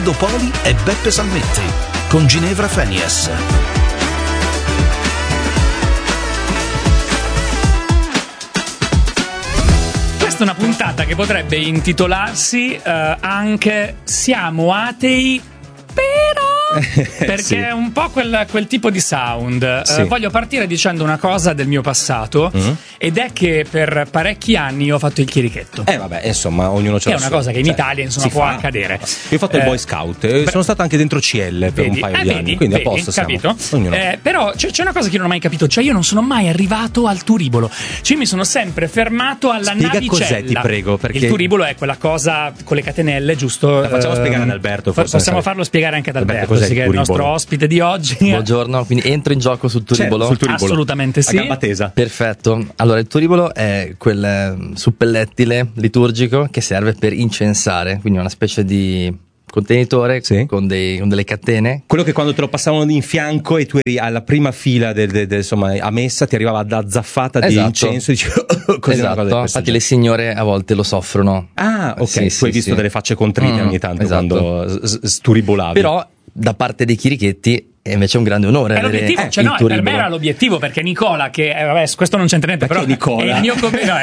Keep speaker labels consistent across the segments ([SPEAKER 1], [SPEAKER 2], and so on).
[SPEAKER 1] Aldo Poli e Beppe Salmetti, con Ginevra Fenies.
[SPEAKER 2] Questa è una puntata che potrebbe intitolarsi anche Siamo atei, però... perché
[SPEAKER 3] Sì.
[SPEAKER 2] è un po' quel tipo di sound.
[SPEAKER 3] Sì.
[SPEAKER 2] Voglio partire dicendo una cosa del mio passato, ed è che per parecchi anni ho fatto il chierichetto.
[SPEAKER 3] Vabbè, insomma, ognuno ce
[SPEAKER 2] È
[SPEAKER 3] l'ha.
[SPEAKER 2] una cosa che in Italia, insomma,
[SPEAKER 3] si
[SPEAKER 2] può
[SPEAKER 3] fa.
[SPEAKER 2] accadere.
[SPEAKER 3] Io ho fatto il Boy Scout e sono stato anche dentro CL per un paio di anni, quindi a posto siamo.
[SPEAKER 2] Capito?
[SPEAKER 3] Ognuno.
[SPEAKER 2] Però c'è una cosa che non ho mai capito, cioè io non sono mai arrivato al turibolo, cioè io mi sono sempre fermato alla
[SPEAKER 3] Spiega
[SPEAKER 2] navicella.
[SPEAKER 3] cos'è, ti prego, perché
[SPEAKER 2] il turibolo è quella cosa con le catenelle, giusto?
[SPEAKER 3] La facciamo spiegare ad Alberto, forse
[SPEAKER 2] possiamo
[SPEAKER 3] ne sa.
[SPEAKER 2] farlo spiegare anche ad
[SPEAKER 3] Alberto,
[SPEAKER 2] Alberto,
[SPEAKER 3] cos'è
[SPEAKER 2] sì,
[SPEAKER 3] il
[SPEAKER 2] che è il nostro
[SPEAKER 3] turibolo?
[SPEAKER 2] ospite di oggi.
[SPEAKER 4] Buongiorno, quindi entro in gioco sul turibolo?
[SPEAKER 3] Sul turibolo.
[SPEAKER 2] Assolutamente sì.
[SPEAKER 3] A gamba tesa.
[SPEAKER 4] Perfetto. Allora, il turibolo è quel suppellettile liturgico che serve per incensare, quindi una specie di contenitore
[SPEAKER 3] Sì.
[SPEAKER 4] con delle catene.
[SPEAKER 3] Quello che quando te lo passavano in fianco e tu eri alla prima fila insomma, a messa, ti arrivava da zaffata di
[SPEAKER 4] Esatto.
[SPEAKER 3] incenso e dicevi così, una cosa di
[SPEAKER 4] Esatto,
[SPEAKER 3] questo
[SPEAKER 4] infatti le
[SPEAKER 3] genere.
[SPEAKER 4] signore a volte lo soffrono.
[SPEAKER 3] Ah, ok,
[SPEAKER 4] Sì,
[SPEAKER 3] tu
[SPEAKER 4] sì,
[SPEAKER 3] hai visto
[SPEAKER 4] sì.
[SPEAKER 3] delle facce contrite ogni tanto
[SPEAKER 4] esatto.
[SPEAKER 3] quando sturibolavi.
[SPEAKER 4] Però da parte dei chirichetti è invece un grande onore
[SPEAKER 2] È
[SPEAKER 4] avere
[SPEAKER 2] l'obiettivo, cioè
[SPEAKER 4] il
[SPEAKER 2] no, per me
[SPEAKER 4] turibolo.
[SPEAKER 2] era l'obiettivo, perché Nicola, che vabbè, questo non c'entra niente,
[SPEAKER 3] Perché
[SPEAKER 2] però
[SPEAKER 3] Nicola?
[SPEAKER 2] è il mio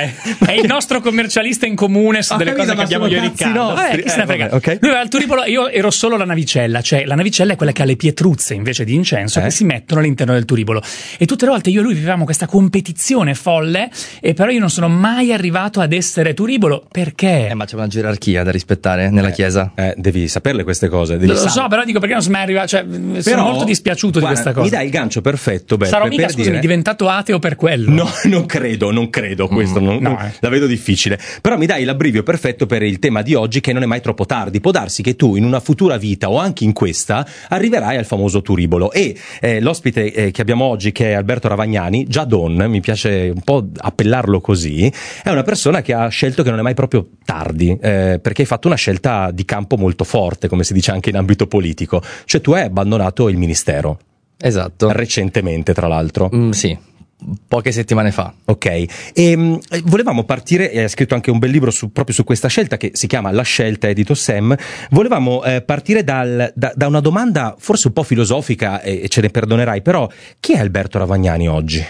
[SPEAKER 2] è il nostro commercialista in comune su
[SPEAKER 3] Ho
[SPEAKER 2] delle
[SPEAKER 3] capito,
[SPEAKER 2] cose che
[SPEAKER 3] ma
[SPEAKER 2] abbiamo
[SPEAKER 3] sono
[SPEAKER 2] io e
[SPEAKER 3] cazzi
[SPEAKER 2] Riccardo.
[SPEAKER 3] nostri.
[SPEAKER 2] Chi se ne frega.
[SPEAKER 3] Vabbè, ok.
[SPEAKER 2] Lui aveva il turibolo, io ero solo la navicella, cioè la navicella è quella che ha le pietruzze invece di incenso che si mettono all'interno del turibolo. E tutte le volte io e lui vivevamo questa competizione folle, e però io non sono mai arrivato ad essere turibolo, perché?
[SPEAKER 4] Ma c'è una gerarchia da rispettare nella chiesa.
[SPEAKER 3] Devi saperle queste cose.
[SPEAKER 2] Lo so, però dico, perché non sono mai arrivato, cioè sono
[SPEAKER 3] Però,
[SPEAKER 2] molto dispiaciuto
[SPEAKER 3] guarda,
[SPEAKER 2] di questa cosa.
[SPEAKER 3] Mi dai il gancio perfetto, Beppe,
[SPEAKER 2] Sarò mica,
[SPEAKER 3] per
[SPEAKER 2] scusami,
[SPEAKER 3] dire...
[SPEAKER 2] diventato ateo per quello.
[SPEAKER 3] No, non credo questo, la vedo difficile. Però mi dai l'abbrivio perfetto per il tema di oggi, che non è mai troppo tardi. Può darsi che tu in una futura vita o anche in questa arriverai al famoso turibolo. E l'ospite che abbiamo oggi, che è Alberto Ravagnani, già Don, mi piace un po' appellarlo così, è una persona che ha scelto che non è mai proprio tardi, perché hai fatto una scelta di campo molto forte, come si dice anche in ambito politico. Cioè tu hai abbandonato il ministero.
[SPEAKER 4] Esatto.
[SPEAKER 3] Recentemente, tra l'altro.
[SPEAKER 4] Sì, poche settimane fa.
[SPEAKER 3] Ok, e volevamo partire, e ha scritto anche un bel libro proprio su questa scelta che si chiama La scelta, edito Sam. Volevamo partire da una domanda forse un po' filosofica, e ce ne perdonerai, però chi è Alberto Ravagnani oggi?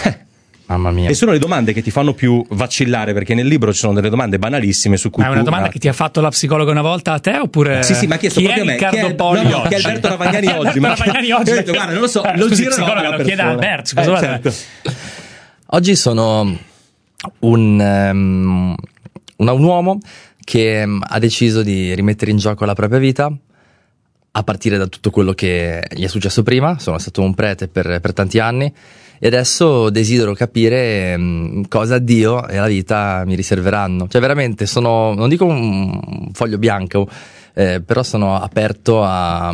[SPEAKER 4] Mamma mia.
[SPEAKER 3] E sono le domande che ti fanno più vacillare, perché nel libro ci sono delle domande banalissime su cui
[SPEAKER 2] Ma è una domanda che ti ha fatto la psicologa una volta a te, oppure
[SPEAKER 3] Sì, ma ha chiesto
[SPEAKER 2] chi
[SPEAKER 3] proprio
[SPEAKER 2] è
[SPEAKER 3] a me.
[SPEAKER 2] Riccardo Poli
[SPEAKER 3] No,
[SPEAKER 2] oggi?
[SPEAKER 3] chi è Alberto Ravagnani oggi?
[SPEAKER 2] Alberto Ravagnani oggi.
[SPEAKER 3] Io ho detto, guarda, non lo so, lo
[SPEAKER 2] Scusi,
[SPEAKER 3] girerò
[SPEAKER 2] psicologa,
[SPEAKER 3] alla
[SPEAKER 2] lo chiede a
[SPEAKER 3] persona.
[SPEAKER 2] Alberto, scusa, guarda.
[SPEAKER 3] Certo.
[SPEAKER 4] Oggi sono un uomo che ha deciso di rimettere in gioco la propria vita, a partire da tutto quello che gli è successo prima. Sono stato un prete per tanti anni e adesso desidero capire cosa Dio e la vita mi riserveranno. Cioè veramente sono, non dico un foglio bianco, però sono aperto a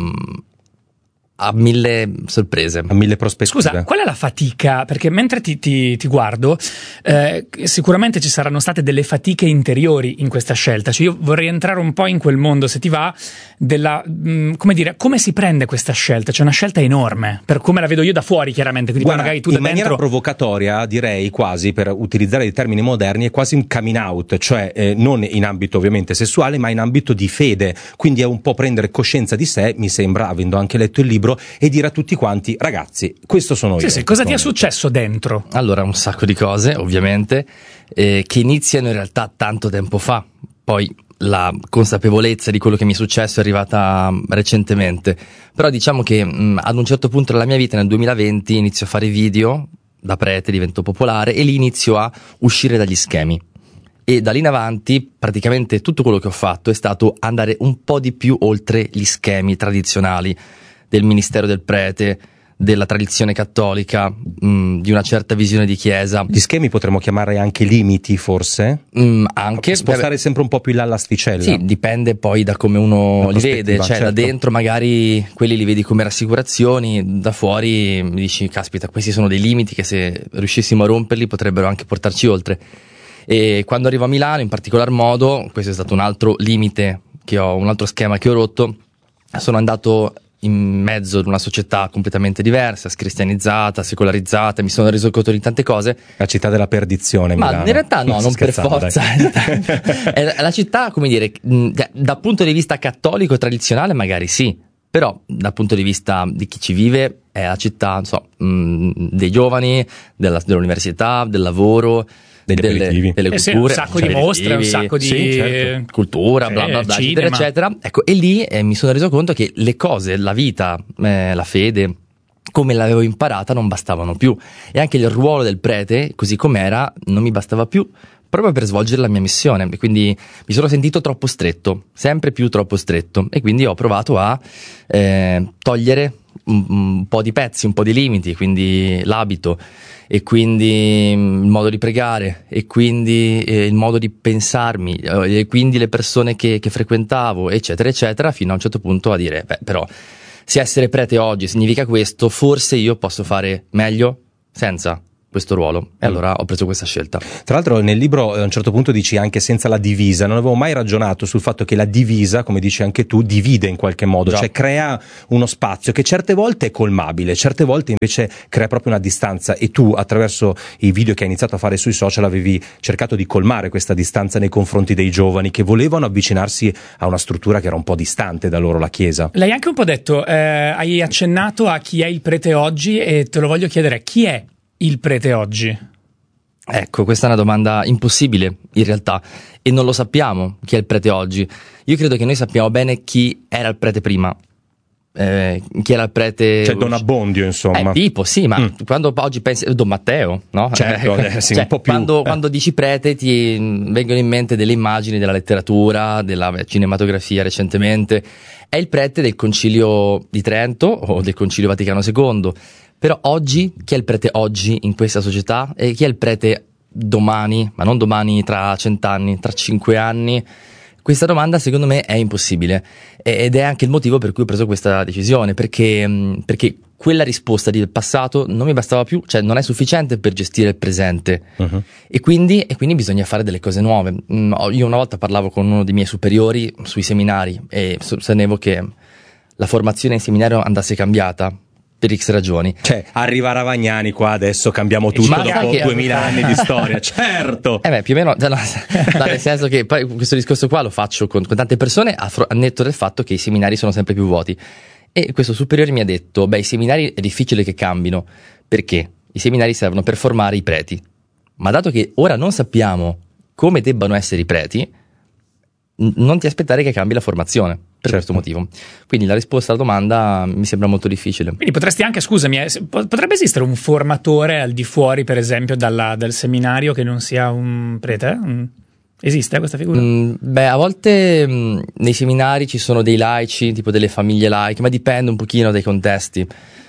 [SPEAKER 4] mille sorprese.
[SPEAKER 3] A mille prospettive.
[SPEAKER 2] Scusa, qual è la fatica? Perché mentre ti guardo, sicuramente ci saranno state delle fatiche interiori in questa scelta. Cioè io vorrei entrare un po' in quel mondo, se ti va, della come dire, come si prende questa scelta? C'è una scelta enorme, per come la vedo io da fuori, chiaramente. Quindi
[SPEAKER 3] Guarda,
[SPEAKER 2] magari tu
[SPEAKER 3] in
[SPEAKER 2] da
[SPEAKER 3] maniera
[SPEAKER 2] dentro.
[SPEAKER 3] provocatoria, direi quasi, per utilizzare dei termini moderni, è quasi un coming out, cioè non in ambito ovviamente sessuale, ma in ambito di fede. Quindi è un po' prendere coscienza di sé, mi sembra, avendo anche letto il libro, e dire a tutti quanti: ragazzi, questo sono io.
[SPEAKER 2] Sì, cosa ti è successo dentro?
[SPEAKER 4] Allora, un sacco di cose, ovviamente, che iniziano in realtà tanto tempo fa. Poi la consapevolezza di quello che mi è successo è arrivata recentemente. Però diciamo che ad un certo punto della mia vita, nel 2020, inizio a fare video, da prete divento popolare e lì inizio a uscire dagli schemi. E da lì in avanti praticamente tutto quello che ho fatto è stato andare un po' di più oltre gli schemi tradizionali del ministero del prete, della tradizione cattolica, di una certa visione di chiesa.
[SPEAKER 3] Gli schemi potremmo chiamare anche limiti, forse?
[SPEAKER 4] Anche
[SPEAKER 3] spostare sempre un po' più in là l'asticella.
[SPEAKER 4] Sì, dipende poi da come uno li vede. Cioè,
[SPEAKER 3] certo.
[SPEAKER 4] Da dentro magari quelli li vedi come rassicurazioni, da fuori mi dici: caspita, questi sono dei limiti che se riuscissimo a romperli potrebbero anche portarci oltre. E quando arrivo a Milano, in particolar modo, questo è stato un altro limite un altro schema che ho rotto. Sono andato in mezzo ad una società completamente diversa, scristianizzata, secolarizzata, mi sono reso conto di tante cose.
[SPEAKER 3] La città della perdizione,
[SPEAKER 4] ma
[SPEAKER 3] Milano.
[SPEAKER 4] In realtà no, non per forza. È la città, come dire, dal punto di vista cattolico e tradizionale magari sì, però dal punto di vista di chi ci vive è la città, non so, dei giovani, dell'università, del lavoro, delle culture,
[SPEAKER 2] sì, un sacco di mostre, un sacco di
[SPEAKER 3] certo.
[SPEAKER 4] cultura, bla bla bla, eccetera, eccetera. Ecco, e lì mi sono reso conto che le cose, la vita, la fede, come l'avevo imparata, non bastavano più, e anche il ruolo del prete, così com'era, non mi bastava più, proprio per svolgere la mia missione. Quindi mi sono sentito troppo stretto, sempre più troppo stretto, e quindi ho provato a togliere un po' di pezzi, un po' di limiti, quindi l'abito, e quindi il modo di pregare, e quindi il modo di pensarmi, e quindi le persone che frequentavo, eccetera eccetera, fino a un certo punto a dire, però se essere prete oggi significa questo, forse io posso fare meglio senza questo ruolo, e allora ho preso questa scelta.
[SPEAKER 3] Tra l'altro nel libro a un certo punto dici anche senza la divisa. Non avevo mai ragionato sul fatto che la divisa, come dici anche tu, divide in qualche modo, cioè crea uno spazio che certe volte è colmabile, certe volte invece crea proprio una distanza, e tu attraverso i video che hai iniziato a fare sui social avevi cercato di colmare questa distanza nei confronti dei giovani che volevano avvicinarsi a una struttura che era un po' distante da loro, la Chiesa.
[SPEAKER 2] L'hai anche un po' detto, hai accennato a chi è il prete oggi, e te lo voglio chiedere: chi è il prete oggi?
[SPEAKER 4] Ecco, questa è una domanda impossibile in realtà, e non lo sappiamo chi è il prete oggi. Io credo che noi sappiamo bene chi era il prete prima, chi era il prete,
[SPEAKER 3] cioè Don Abbondio, insomma,
[SPEAKER 4] tipo sì, ma quando oggi pensi Don Matteo, no?
[SPEAKER 3] Certo, sì,
[SPEAKER 4] cioè,
[SPEAKER 3] un po' più
[SPEAKER 4] quando dici prete ti vengono in mente delle immagini della letteratura, della cinematografia recentemente. È il prete del Concilio di Trento o del Concilio Vaticano II. Però oggi, chi è il prete oggi in questa società? E chi è il prete domani? Ma non domani tra 100 anni, tra 5 anni? Questa domanda secondo me è impossibile, ed è anche il motivo per cui ho preso questa decisione, perché quella risposta del passato non mi bastava più, cioè non è sufficiente per gestire il presente. E quindi bisogna fare delle cose nuove. Io una volta parlavo con uno dei miei superiori sui seminari e sostenevo che la formazione in seminario andasse cambiata per X ragioni.
[SPEAKER 3] Cioè, arriva Ravagnani qua, adesso cambiamo tutto dopo 2000 anni di storia, certo!
[SPEAKER 4] Più o meno, nel senso che poi questo discorso qua lo faccio con tante persone, a netto del fatto che i seminari sono sempre più vuoti. E questo superiore mi ha detto, i seminari è difficile che cambino, perché i seminari servono per formare i preti. Ma dato che ora non sappiamo come debbano essere i preti, non ti aspettare che cambi la formazione per questo motivo. Quindi la risposta alla domanda mi sembra molto difficile.
[SPEAKER 2] Quindi potresti anche, scusami, potrebbe esistere un formatore al di fuori, per esempio, dal seminario, che non sia un prete? Esiste questa figura?
[SPEAKER 4] A volte nei seminari ci sono dei laici, tipo delle famiglie laiche, ma dipende un pochino dai contesti.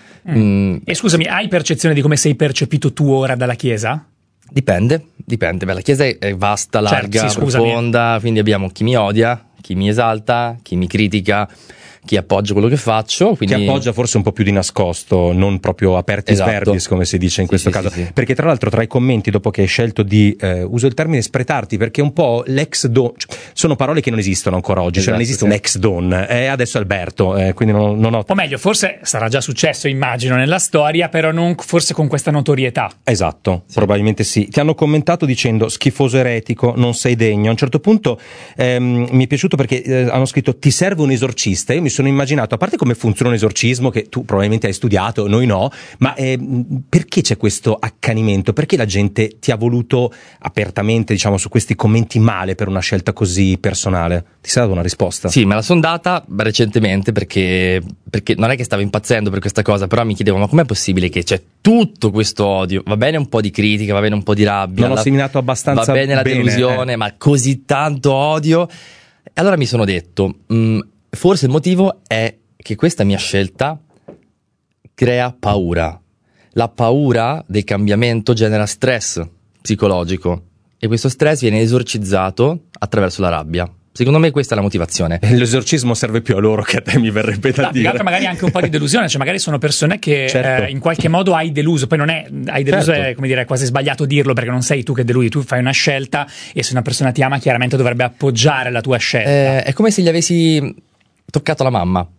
[SPEAKER 2] E scusami, hai percezione di come sei percepito tu ora dalla Chiesa?
[SPEAKER 4] Dipende. La Chiesa è vasta, larga, profonda, quindi abbiamo chi mi odia, chi mi esalta, chi mi critica, chi appoggia quello che faccio. Quindi...
[SPEAKER 3] Chi appoggia forse un po' più di nascosto, non proprio apertis verbis, come si dice in questo caso. Sì. Perché tra l'altro tra i commenti, dopo che hai scelto di, uso il termine spretarti, perché un po' l'ex don, sono parole che non esistono ancora oggi, cioè non esiste un ex don, adesso è Alberto, quindi non ho...
[SPEAKER 2] O meglio, forse sarà già successo, immagino, nella storia, però non forse con questa notorietà.
[SPEAKER 3] Esatto, probabilmente sì. Ti hanno commentato dicendo schifoso eretico, non sei degno. A un certo punto mi è piaciuto perché hanno scritto ti serve un esorcista. Io mi sono immaginato, a parte come funziona un esorcismo, che tu probabilmente hai studiato, noi no, ma perché c'è questo accanimento? Perché la gente ti ha voluto apertamente, diciamo, su questi commenti male per una scelta così personale? Ti sei dato una risposta?
[SPEAKER 4] Sì, me la sono data recentemente perché non è che stavo impazzendo per questa cosa, però mi chiedevo, ma com'è possibile che c'è tutto questo odio? Va bene un po' di critica, va bene un po' di rabbia,
[SPEAKER 3] non ho seminato abbastanza,
[SPEAKER 4] va bene la delusione, ma così tanto odio? E allora mi sono detto, forse il motivo è che questa mia scelta crea paura. La paura del cambiamento genera stress psicologico e questo stress viene esorcizzato attraverso la rabbia. Secondo me questa è la motivazione.
[SPEAKER 3] L'esorcismo serve più a loro che a te, mi verrebbe da dire.
[SPEAKER 2] Magari anche un po' di delusione, cioè magari sono persone che in qualche modo hai deluso, poi non è, hai deluso è, come dire, è quasi sbagliato dirlo, perché non sei tu che deludi, tu fai una scelta e se una persona ti ama chiaramente dovrebbe appoggiare la tua scelta.
[SPEAKER 4] È come se gli avessi toccato la mamma,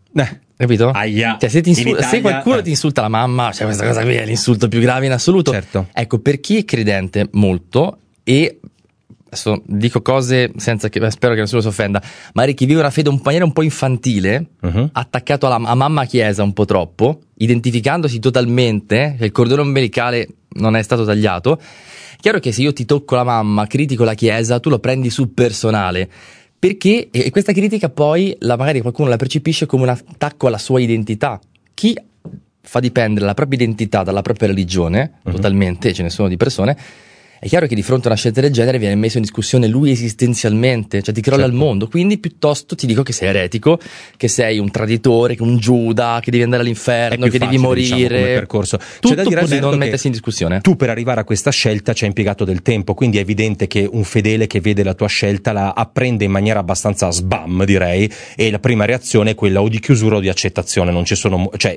[SPEAKER 4] Capito?
[SPEAKER 3] Aia.
[SPEAKER 4] Cioè, se qualcuno ti insulta la mamma, cioè questa cosa qui è l'insulto più grave in assoluto.
[SPEAKER 3] Certo.
[SPEAKER 4] Ecco, per chi è credente molto, e adesso dico cose senza che spero che nessuno si offenda, magari chi vive una fede in maniera un po' infantile, attaccato a mamma chiesa un po' troppo, identificandosi totalmente che il cordone ombelicale non è stato tagliato, è chiaro che se io ti tocco la mamma, critico la chiesa, tu lo prendi sul personale. Perché e questa critica poi magari qualcuno la percepisce come un attacco alla sua identità. Chi fa dipendere la propria identità dalla propria religione, totalmente, ce ne sono di persone, è chiaro che di fronte a una scelta del genere viene messo in discussione lui esistenzialmente, cioè ti crolla il mondo, quindi piuttosto ti dico che sei eretico, che sei un traditore, che un Giuda, che devi andare all'inferno, che devi morire,
[SPEAKER 3] diciamo, come percorso.
[SPEAKER 4] Tutto da dire, pur di non mettersi in discussione.
[SPEAKER 3] Tu per arrivare a questa scelta ci hai impiegato del tempo, quindi è evidente che un fedele che vede la tua scelta la apprende in maniera abbastanza sbam, direi, e la prima reazione è quella o di chiusura o di accettazione, non ci sono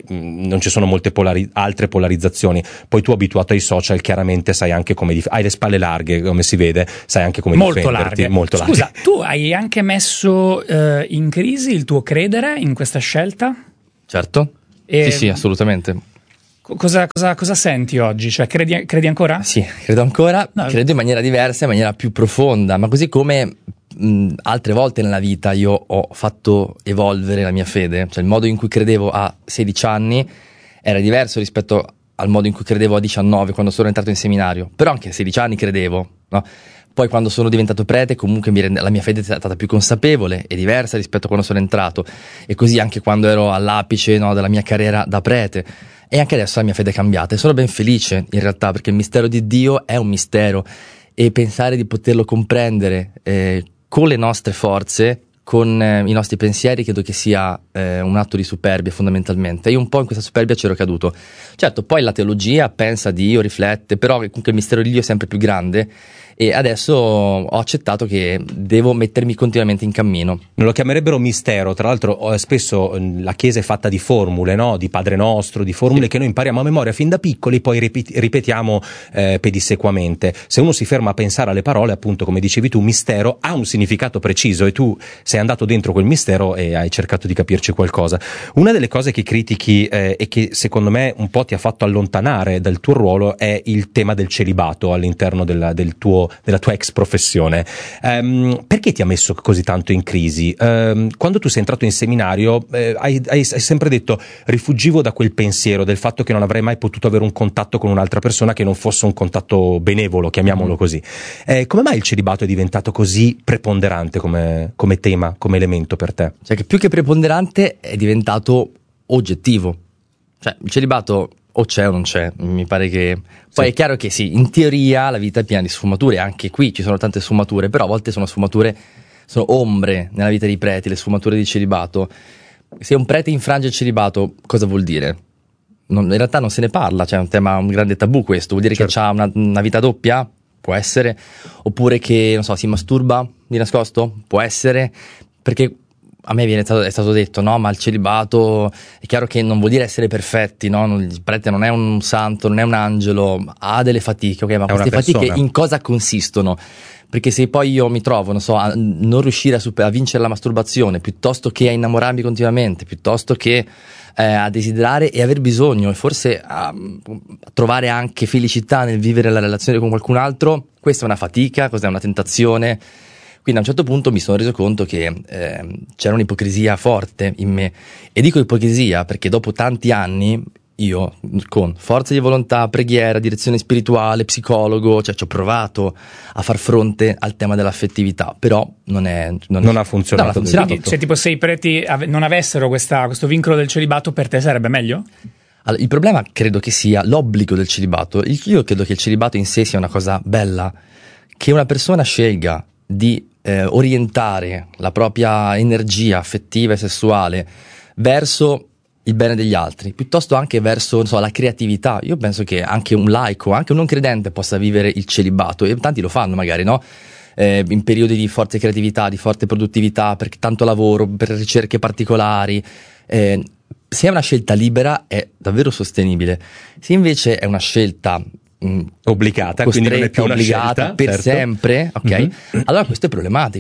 [SPEAKER 3] molte altre polarizzazioni. Poi tu, abituato ai social, chiaramente sai anche come hai le spalle larghe, come si vede, sai anche come difenderti. Molto larghe.
[SPEAKER 2] Scusa, tu hai anche messo in crisi il tuo credere in questa scelta?
[SPEAKER 4] Certo, sì, assolutamente.
[SPEAKER 2] Cosa senti oggi? Cioè, credi ancora?
[SPEAKER 4] Sì, credo ancora, credo in maniera diversa, in maniera più profonda, ma così come altre volte nella vita io ho fatto evolvere la mia fede, cioè il modo in cui credevo a 16 anni era diverso rispetto al modo in cui credevo a 19 quando sono entrato in seminario, però anche a 16 anni credevo, no? Poi quando sono diventato prete comunque la mia fede è stata più consapevole e diversa rispetto a quando sono entrato, e così anche quando ero all'apice, no, della mia carriera da prete, e anche adesso la mia fede è cambiata e sono ben felice in realtà, perché il mistero di Dio è un mistero e pensare di poterlo comprendere con le nostre forze, con i nostri pensieri, credo che sia un atto di superbia fondamentalmente. Io un po' in questa superbia c'ero caduto. Certo, poi la teologia pensa a Dio, riflette, però comunque il mistero di Dio è sempre più grande, e adesso ho accettato che devo mettermi continuamente in cammino.
[SPEAKER 3] Non lo chiamerebbero mistero, tra l'altro spesso la Chiesa è fatta di formule, no? Di Padre Nostro, di formule che noi impariamo a memoria fin da piccoli, poi ripetiamo pedissequamente. Se uno si ferma a pensare alle parole, appunto, come dicevi tu, mistero ha un significato preciso, e tu sei andato dentro quel mistero e hai cercato di capirci qualcosa. Una delle cose che critichi e che secondo me un po' ti ha fatto allontanare dal tuo ruolo è il tema del celibato all'interno della tua ex professione. Perché ti ha messo così tanto in crisi? Quando tu sei entrato in seminario hai sempre detto: rifuggivo da quel pensiero del fatto che non avrei mai potuto avere un contatto con un'altra persona che non fosse un contatto benevolo, chiamiamolo così. Come mai il celibato è diventato così preponderante come tema, come elemento per te?
[SPEAKER 4] Cioè, che più che preponderante è diventato oggettivo. Cioè, il celibato o c'è o non c'è, mi pare che... Poi è chiaro che sì, in teoria la vita è piena di sfumature, anche qui ci sono tante sfumature, però a volte sono ombre nella vita dei preti, le sfumature di celibato. Se un prete infrange il celibato, cosa vuol dire? In realtà non se ne parla, cioè è un grande tabù questo, vuol dire che ha una vita doppia? Può essere. Oppure che, non so, si masturba di nascosto? Può essere. Perché a me è stato detto, no, ma il celibato è chiaro che non vuol dire essere perfetti, no? Il prete non è un santo, non è un angelo, ha delle fatiche, ok, ma queste fatiche in cosa consistono? Perché se poi io mi trovo, non so, a non riuscire a vincere la masturbazione, piuttosto che a innamorarmi continuamente, piuttosto che a desiderare e aver bisogno, e forse a trovare anche felicità nel vivere la relazione con qualcun altro, questa è una fatica, questa è una tentazione. Quindi a un certo punto mi sono reso conto che c'era un'ipocrisia forte in me, e dico ipocrisia perché dopo tanti anni io, con forza di volontà, preghiera, direzione spirituale, psicologo, cioè ci ho provato a far fronte al tema dell'affettività, però non
[SPEAKER 3] ha funzionato.
[SPEAKER 2] Quindi, se tipo se i preti non avessero questo vincolo del celibato, per te sarebbe meglio?
[SPEAKER 4] Allora, il problema credo che sia l'obbligo del celibato. Io credo che il celibato in sé sia una cosa bella, che una persona scelga di orientare la propria energia affettiva e sessuale verso il bene degli altri, piuttosto anche verso, non so, la creatività. Io penso che anche un laico, anche un non credente possa vivere il celibato, e tanti lo fanno magari, no? In periodi di forte creatività, di forte produttività, per tanto lavoro, per ricerche particolari. Se è una scelta libera è davvero sostenibile. Se invece è una scelta
[SPEAKER 3] obbligata, quindi non è più una
[SPEAKER 4] obbligata
[SPEAKER 3] scelta,
[SPEAKER 4] per
[SPEAKER 3] certo.
[SPEAKER 4] sempre, ok? Allora questo è problematico,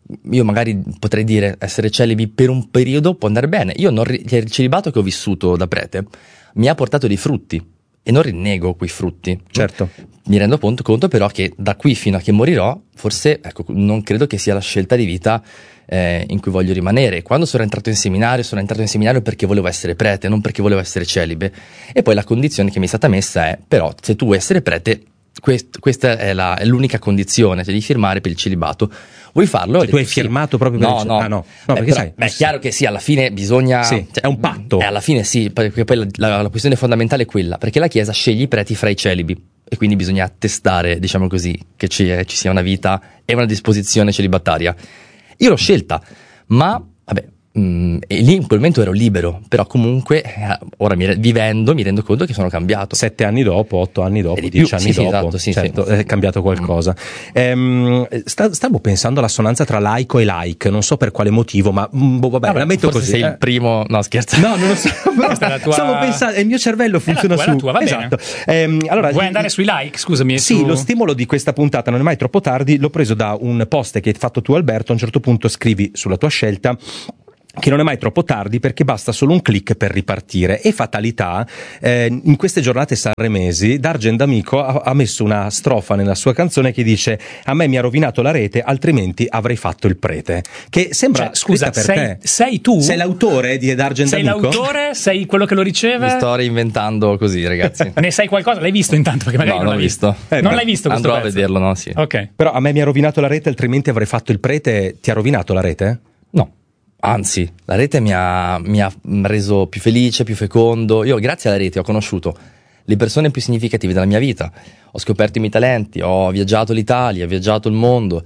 [SPEAKER 4] io magari potrei dire essere celibi per un periodo può andare bene. Il celibato che ho vissuto da prete mi ha portato dei frutti e non rinnego quei frutti.
[SPEAKER 3] Certo.
[SPEAKER 4] Mi rendo conto però che da qui fino a che morirò, forse, ecco, non credo che sia la scelta di vita in cui voglio rimanere. Quando sono entrato in seminario perché volevo essere prete, non perché volevo essere celibe. E poi la condizione che mi è stata messa è, però, se tu vuoi essere prete, questa è l'unica condizione, cioè di firmare per il celibato. Vuoi farlo?
[SPEAKER 3] Cioè, tu hai firmato proprio per il celibato?
[SPEAKER 4] No,
[SPEAKER 3] perché
[SPEAKER 4] però,
[SPEAKER 3] sai,
[SPEAKER 4] è chiaro che sì, alla fine bisogna...
[SPEAKER 3] Sì, cioè, è un patto.
[SPEAKER 4] Alla fine sì, perché poi la questione fondamentale è quella, perché la Chiesa sceglie i preti fra i celibi e quindi bisogna attestare, diciamo così, che ci sia una vita e una disposizione celibataria. Io l'ho scelta, ma vabbè, e lì in quel momento ero libero, però comunque ora vivendo mi rendo conto che sono cambiato.
[SPEAKER 3] 7 anni dopo, 8 anni dopo, 10 anni dopo,
[SPEAKER 4] esatto, sì,
[SPEAKER 3] certo, è cambiato qualcosa. Stavo pensando all'assonanza tra laico e like, non so per quale motivo, ma vabbè, la metto
[SPEAKER 4] forse
[SPEAKER 3] così.
[SPEAKER 4] Sei il primo, no scherzo.
[SPEAKER 3] No, non lo so, stavo pensando, il mio cervello funziona su.
[SPEAKER 2] Va
[SPEAKER 3] esatto.
[SPEAKER 2] Allora, vuoi andare sui like? Scusami.
[SPEAKER 3] Sì, lo stimolo di questa puntata non è mai troppo tardi, l'ho preso da un post che hai fatto tu, Alberto. A un certo punto scrivi sulla tua scelta che non è mai troppo tardi perché basta solo un click per ripartire, e fatalità, in queste giornate sanremesi D'Argen D'Amico ha messo una strofa nella sua canzone che dice: a me mi ha rovinato la rete, altrimenti avrei fatto il prete, che sembra
[SPEAKER 2] scusa,
[SPEAKER 3] per te.
[SPEAKER 2] Sei tu?
[SPEAKER 3] Sei l'autore di D'Argen D'Amico?
[SPEAKER 2] Sei l'autore? Sei quello che lo riceve?
[SPEAKER 4] Mi sto reinventando così, ragazzi.
[SPEAKER 2] Ne sai qualcosa? L'hai visto intanto? Perché magari non l'hai visto.
[SPEAKER 3] Non
[SPEAKER 2] l'hai visto questo
[SPEAKER 4] andrò
[SPEAKER 2] pezzo?
[SPEAKER 4] a vederlo, no? Sì.
[SPEAKER 2] Ok.
[SPEAKER 3] Però a me mi ha rovinato la rete, altrimenti avrei fatto il prete. Ti ha rovinato la rete?
[SPEAKER 4] No. Anzi, la rete mi ha reso più felice, più fecondo. Io grazie alla rete ho conosciuto le persone più significative della mia vita, ho scoperto i miei talenti, ho viaggiato l'Italia, ho viaggiato il mondo,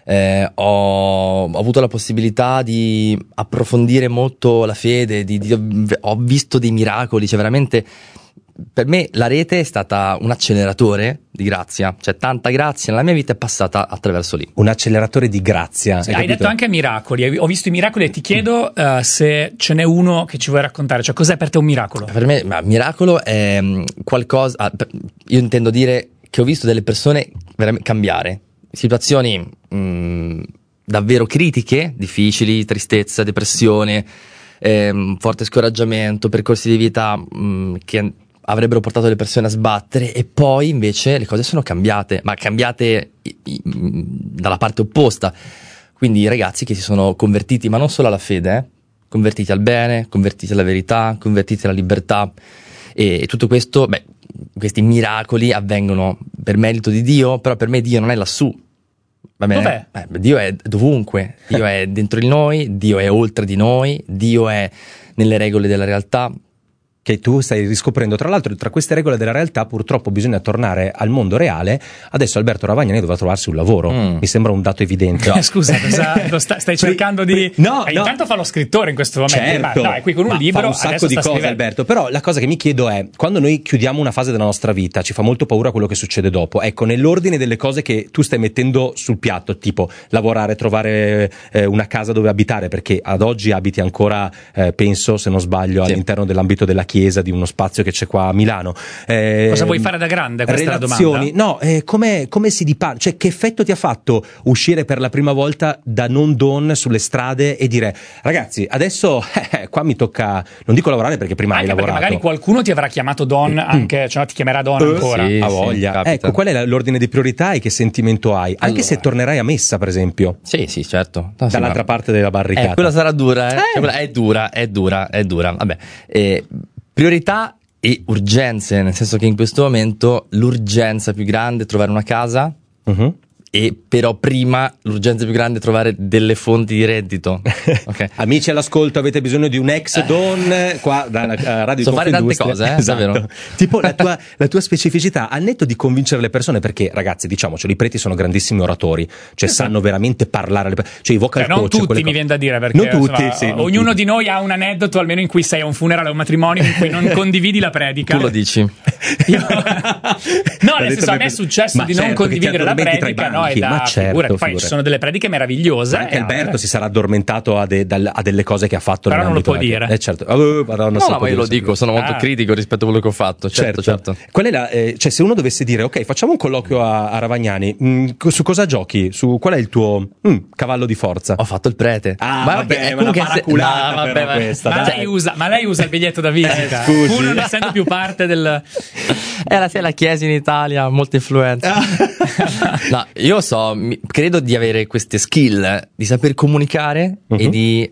[SPEAKER 4] ho avuto la possibilità di approfondire molto la fede, ho visto dei miracoli, cioè veramente... Per me la rete è stata un acceleratore di grazia, cioè tanta grazia nella mia vita è passata attraverso lì.
[SPEAKER 3] Un acceleratore di grazia.
[SPEAKER 2] Hai detto anche miracoli, ho visto i miracoli e ti chiedo se ce n'è uno che ci vuoi raccontare, cioè cos'è per te un miracolo?
[SPEAKER 4] Per me miracolo è qualcosa, io intendo dire che ho visto delle persone veramente cambiare, situazioni davvero critiche, difficili, tristezza, depressione, forte scoraggiamento, percorsi di vita che avrebbero portato le persone a sbattere, e poi invece le cose sono cambiate, ma cambiate dalla parte opposta. Quindi i ragazzi che si sono convertiti, ma non solo alla fede, convertiti al bene, convertiti alla verità, convertiti alla libertà, e tutto questo, questi miracoli avvengono per merito di Dio, però per me Dio non è lassù. Va bene?
[SPEAKER 2] Dov'è?
[SPEAKER 4] Dio è dovunque, Dio è dentro di noi, Dio è oltre di noi, Dio è nelle regole della realtà.
[SPEAKER 3] Che tu stai riscoprendo. Tra l'altro, tra queste regole della realtà purtroppo bisogna tornare al mondo reale. Adesso Alberto Ravagnani doveva trovarsi un lavoro, mi sembra un dato evidente.
[SPEAKER 2] Scusa, stai cercando di...
[SPEAKER 3] No.
[SPEAKER 2] Intanto fa lo scrittore in questo momento.
[SPEAKER 3] Certo,
[SPEAKER 2] Dai, qui con un libro
[SPEAKER 3] fa un sacco di cose,
[SPEAKER 2] scrivendo.
[SPEAKER 3] Alberto. Però la cosa che mi chiedo è: quando noi chiudiamo una fase della nostra vita, ci fa molto paura quello che succede dopo. Ecco, nell'ordine delle cose che tu stai mettendo sul piatto, tipo lavorare, trovare una casa dove abitare, perché ad oggi abiti ancora, penso, se non sbaglio,
[SPEAKER 4] sì,
[SPEAKER 3] all'interno dell'ambito della chiesa, di uno spazio che c'è qua a Milano.
[SPEAKER 2] Cosa vuoi fare da grande? Questa
[SPEAKER 3] relazioni,
[SPEAKER 2] è la domanda.
[SPEAKER 3] No, come si dipana? Cioè, che effetto ti ha fatto uscire per la prima volta da non don sulle strade e dire: ragazzi, adesso qua mi tocca, non dico lavorare perché prima
[SPEAKER 2] Anche
[SPEAKER 3] hai lavorato.
[SPEAKER 2] Perché magari qualcuno ti avrà chiamato Don, anche, cioè ti chiamerà Don ancora.
[SPEAKER 3] Sì, a voglia.
[SPEAKER 4] capita.
[SPEAKER 3] Ecco, qual è l'ordine di priorità e che sentimento hai? Anche se tornerai a messa, per esempio.
[SPEAKER 4] Sì, certo. No,
[SPEAKER 3] Dall'altra parte della barricata.
[SPEAKER 4] Quella sarà dura, Cioè, quella è dura. Vabbè. Priorità e urgenze, nel senso che in questo momento l'urgenza più grande è trovare una casa, e però prima l'urgenza più grande è trovare delle fonti di reddito. Okay.
[SPEAKER 3] Amici all'ascolto, avete bisogno di un ex don qua dalla Radio
[SPEAKER 4] So fare tante
[SPEAKER 3] Confindustria.
[SPEAKER 4] cose,
[SPEAKER 3] esatto.
[SPEAKER 4] davvero.
[SPEAKER 3] Tipo la tua specificità, al netto di convincere le persone, perché ragazzi, diciamocelo, i preti sono grandissimi oratori, cioè sanno veramente parlare, cioè i vocal
[SPEAKER 2] non
[SPEAKER 3] coach,
[SPEAKER 2] tutti mi viene da dire, perché
[SPEAKER 3] non tutti,
[SPEAKER 2] insomma,
[SPEAKER 3] sì, non
[SPEAKER 2] ognuno
[SPEAKER 3] tutti.
[SPEAKER 2] di noi ha un aneddoto almeno in cui sei a un funerale o un matrimonio in cui non condividi la predica.
[SPEAKER 4] Tu lo dici.
[SPEAKER 2] No, nel senso, a me è successo di non condividere la predica, no? E poi ci sono delle prediche meravigliose.
[SPEAKER 3] Ma anche Alberto si sarà addormentato a delle cose che ha fatto.
[SPEAKER 2] Però non lo può dire.
[SPEAKER 3] Certo.
[SPEAKER 4] Ma io lo dico, sono molto critico rispetto a quello che ho fatto. Certo.
[SPEAKER 3] Qual è cioè, se uno dovesse dire, ok, facciamo un colloquio a Ravagnani, su cosa giochi? Qual è il tuo cavallo di forza?
[SPEAKER 4] Ho fatto il prete.
[SPEAKER 3] Vabbè, ma una paraculata questa.
[SPEAKER 2] Ma lei usa il biglietto da visita.
[SPEAKER 3] Scusi.
[SPEAKER 2] Pur non essendo più parte del...
[SPEAKER 4] la chiesa in Italia, molta influenza. No, io credo di avere queste skill di saper comunicare e di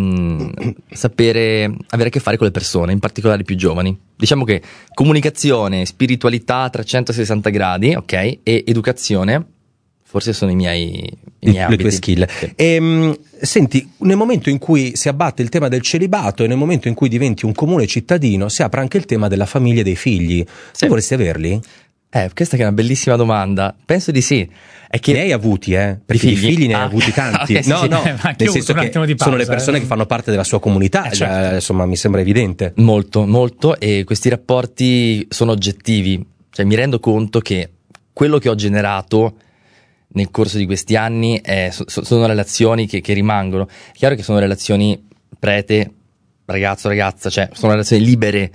[SPEAKER 4] sapere avere a che fare con le persone, in particolare i più giovani. Diciamo che comunicazione, spiritualità a 360 gradi, ok? E educazione forse sono i miei ambiti.
[SPEAKER 3] Le tue skill. Sì. Senti, nel momento in cui si abbatte il tema del celibato e nel momento in cui diventi un comune cittadino, si apre anche il tema della famiglia e dei figli. Sì. Vorresti averli?
[SPEAKER 4] Questa che è una bellissima domanda. Penso di sì. È che
[SPEAKER 3] ne hai avuti, perché di figli ne hai avuti tanti.
[SPEAKER 2] Okay,
[SPEAKER 3] no, nel senso che sono le persone che fanno parte della sua comunità,
[SPEAKER 2] certo.
[SPEAKER 3] Insomma, mi sembra evidente.
[SPEAKER 4] Molto, e questi rapporti sono oggettivi. Cioè, mi rendo conto che quello che ho generato nel corso di questi anni sono relazioni che rimangono. È chiaro che sono relazioni prete, ragazzo, ragazza, cioè sono relazioni libere,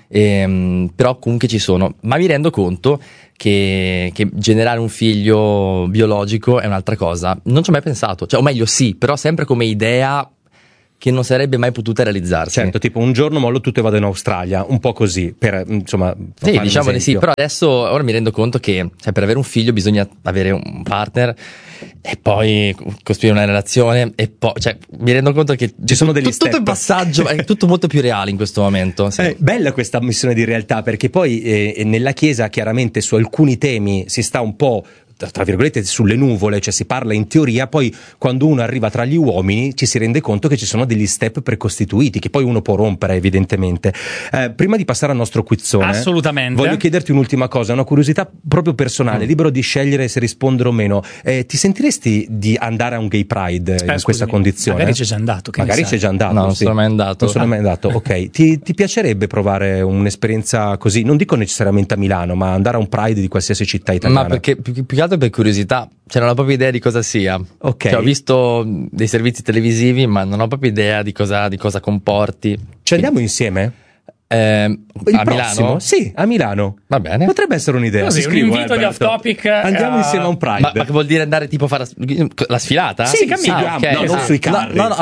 [SPEAKER 4] però comunque ci sono. Ma mi rendo conto che generare un figlio biologico è un'altra cosa. Non ci ho mai pensato, cioè, o meglio sì, però sempre come idea che non sarebbe mai potuta realizzarsi.
[SPEAKER 3] Certo, tipo un giorno mollo tutto e vado in Australia, un po' così, per insomma.
[SPEAKER 4] Sì, diciamo di sì, però adesso ora mi rendo conto che per avere un figlio bisogna avere un partner e poi costruire una relazione e poi, mi rendo conto che
[SPEAKER 3] ci sono degli step.
[SPEAKER 4] Tutto il passaggio è tutto molto più reale in questo momento. Sì.
[SPEAKER 3] Bella questa missione di realtà, perché poi nella Chiesa chiaramente su alcuni temi si sta un po' tra virgolette sulle nuvole, cioè si parla in teoria, poi quando uno arriva tra gli uomini ci si rende conto che ci sono degli step precostituiti che poi uno può rompere evidentemente. Prima di passare al nostro quizzone,
[SPEAKER 2] assolutamente,
[SPEAKER 3] voglio chiederti un'ultima cosa, una curiosità proprio personale, libero di scegliere se rispondere o meno. Ti sentiresti di andare a un gay pride in questa condizione?
[SPEAKER 2] Magari c'è già andato.
[SPEAKER 3] C'è già andato.
[SPEAKER 4] No, non sono mai andato.
[SPEAKER 3] Non sono mai andato. Ok, ti piacerebbe provare un'esperienza così? Non dico necessariamente a Milano, ma andare a un pride di qualsiasi città italiana.
[SPEAKER 4] Ma perché più che altro per curiosità, cioè non ho proprio idea di cosa sia.
[SPEAKER 3] Ok.
[SPEAKER 4] Cioè, ho visto dei servizi televisivi, ma non ho proprio idea di cosa comporti.
[SPEAKER 3] Ci andiamo insieme?
[SPEAKER 4] A
[SPEAKER 3] prossimo?
[SPEAKER 4] Milano?
[SPEAKER 3] Sì, a Milano.
[SPEAKER 4] Va bene.
[SPEAKER 3] Potrebbe essere un'idea.
[SPEAKER 2] Così, un invito di off topic.
[SPEAKER 3] Andiamo insieme a un Pride.
[SPEAKER 4] Ma che vuol dire andare tipo a fare la sfilata?
[SPEAKER 3] Sì, camminiamo.
[SPEAKER 4] Okay.
[SPEAKER 3] No, non sui carri.
[SPEAKER 4] No,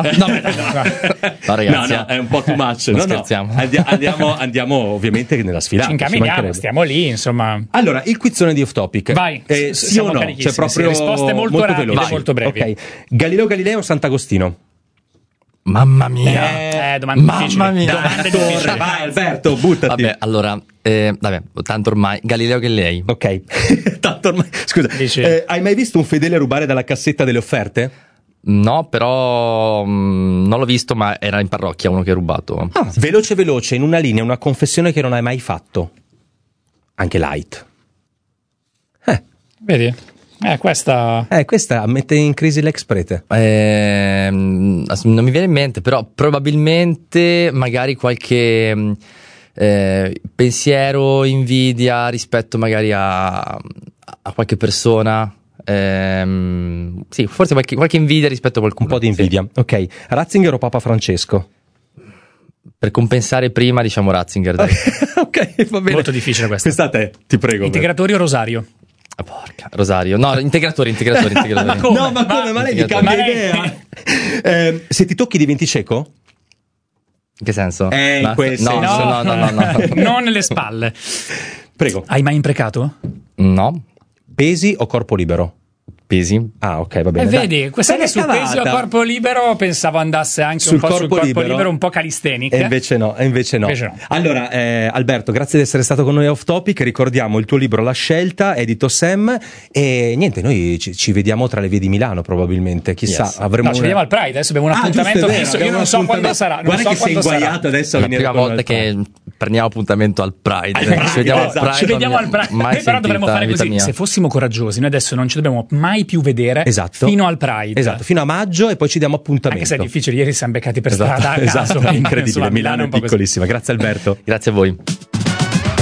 [SPEAKER 4] ragazzi.
[SPEAKER 3] No, è un po' too much.
[SPEAKER 4] Non scherziamo.
[SPEAKER 3] Andiamo ovviamente nella sfilata.
[SPEAKER 2] Ci incamminiamo, stiamo lì, insomma.
[SPEAKER 3] Allora, il quizzone di off topic.
[SPEAKER 2] Vai.
[SPEAKER 3] Sì o no? C'è proprio
[SPEAKER 2] risposte molto rapide,
[SPEAKER 3] veloci.
[SPEAKER 2] molto brevi.
[SPEAKER 3] Ok. Galileo Galilei o Sant'Agostino?
[SPEAKER 4] Mamma mia.
[SPEAKER 2] Domande difficili.
[SPEAKER 3] Domande difficili. Vai Alberto, buttati.
[SPEAKER 4] Vabbè, allora, tanto ormai Galileo Galilei.
[SPEAKER 3] Ok. Tanto ormai. Scusa, hai mai visto un fedele rubare dalla cassetta delle offerte?
[SPEAKER 4] No, però non l'ho visto, ma era in parrocchia uno che ha rubato.
[SPEAKER 3] Veloce, in una linea, una confessione che non hai mai fatto. Anche light.
[SPEAKER 2] Vedi? Questa
[SPEAKER 3] mette in crisi l'ex prete.
[SPEAKER 4] Non mi viene in mente, però probabilmente magari qualche pensiero, invidia rispetto magari a qualche persona. Sì, forse qualche invidia rispetto a qualcuno.
[SPEAKER 3] Un po' di invidia. Sì. Ok. Ratzinger o Papa Francesco?
[SPEAKER 4] Per compensare prima, diciamo Ratzinger. Dai.
[SPEAKER 3] Ok, va bene.
[SPEAKER 2] Molto difficile questa.
[SPEAKER 3] Questa a te, ti prego.
[SPEAKER 2] Integratori o Rosario?
[SPEAKER 4] Porca, Rosario. No, integratori.
[SPEAKER 2] Ma come?
[SPEAKER 3] No, ma come? Ma lei mi cambia idea. Se ti tocchi diventi cieco?
[SPEAKER 4] In che senso?
[SPEAKER 3] In quel senso.
[SPEAKER 2] No. Non nelle spalle.
[SPEAKER 3] Prego.
[SPEAKER 2] Hai mai imprecato?
[SPEAKER 4] No.
[SPEAKER 3] Pesi o corpo libero?
[SPEAKER 4] Pesi.
[SPEAKER 3] Ah, ok, va bene.
[SPEAKER 2] Vedi, questa che su pesi o corpo libero pensavo andasse anche un po' sul corpo libero, un po' calisthenic.
[SPEAKER 3] E invece no. Allora, Alberto, grazie di essere stato con noi off topic. Ricordiamo il tuo libro La Scelta, edito Sam. E niente, noi ci vediamo tra le vie di Milano probabilmente. Chissà,
[SPEAKER 2] ci vediamo al Pride. Adesso abbiamo un appuntamento fisso. Io non so quando sarà.
[SPEAKER 3] Guarda che sei inguaiato adesso.
[SPEAKER 4] È la prima volta che prendiamo appuntamento al Pride. Ci
[SPEAKER 2] vediamo al Pride. Noi però dovremmo fare così. Se fossimo coraggiosi, noi adesso non ci dobbiamo mai più vedere fino al Pride.
[SPEAKER 3] Esatto, fino a maggio e poi ci diamo appuntamento.
[SPEAKER 2] Anche se è difficile, ieri siamo beccati per strada a caso.
[SPEAKER 3] Incredibile, Milano è piccolissima. Grazie Alberto.
[SPEAKER 4] Grazie a voi.